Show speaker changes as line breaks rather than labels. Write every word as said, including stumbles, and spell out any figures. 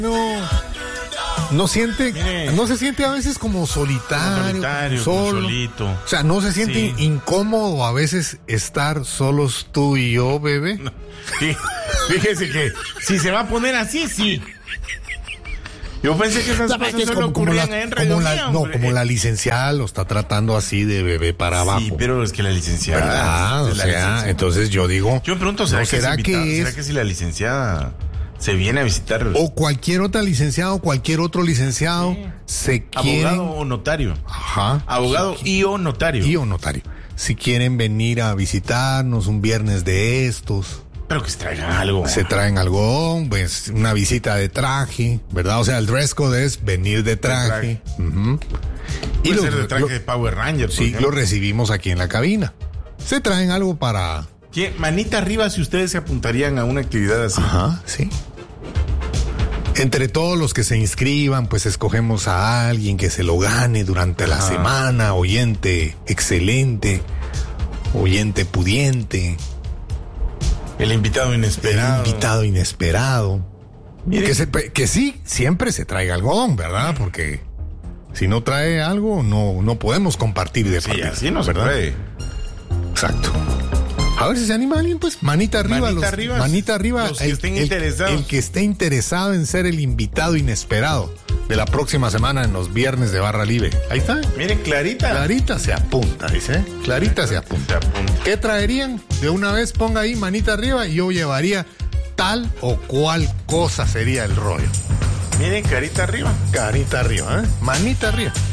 No, no siente, Mire, no se siente a veces como solitario,
solitario
solo,
solito.
O sea, no se siente sí. incómodo a veces estar solos tú y yo, bebé.
No. Sí, fíjese que si se va a poner así, sí. Yo pensé que esas cosas solo ocurrían como la, en Radio
como la,
Mía,
No, como la licenciada lo está tratando así de bebé para abajo.
Sí, pero es que la licenciada...
¿Verdad? O sea, licenciada. Entonces yo digo...
Yo me pregunto, ¿será, ¿no que, será, que es, ¿será que si la licenciada se viene a visitar?
O cualquier otra licenciada o cualquier otro licenciado sí. se quiere...
Abogado o notario.
Ajá.
Abogado sí. y o notario.
Y o notario. Si quieren venir a visitarnos un viernes de estos...
Pero que se traigan algo.
Se traen algodón, pues una visita de traje, ¿verdad? O sea, el dress code es venir de traje.
De traje.
Uh-huh.
Y lo, de traje lo, de Power Ranger.
Sí, lo recibimos aquí en la cabina. Se traen algo para...
¿Qué? Manita arriba si ustedes se apuntarían a una actividad así.
Ajá, sí. Entre todos los que se inscriban, pues escogemos a alguien que se lo gane durante Ajá. la semana. Oyente excelente, oyente pudiente.
El invitado inesperado.
El invitado inesperado. Que, se, que sí, siempre se traiga algodón, ¿verdad? Porque si no trae algo, no, no podemos compartir de
sí,
partida,
así no se puede.
Exacto. A ver si se anima alguien, pues, manita arriba.
Manita
los,
arriba.
Manita arriba.
Los que
el,
estén
el,
interesados.
El que esté interesado en ser el invitado inesperado de la próxima semana en los viernes de Barra Libre. Ahí está.
Miren, Clarita.
Clarita se apunta, dice. Clarita se apunta.
Se apunta.
¿Qué traerían? De una vez ponga ahí manita arriba y yo llevaría tal o cual cosa sería el rollo.
Miren, carita arriba.
Carita arriba, ¿eh? Manita arriba.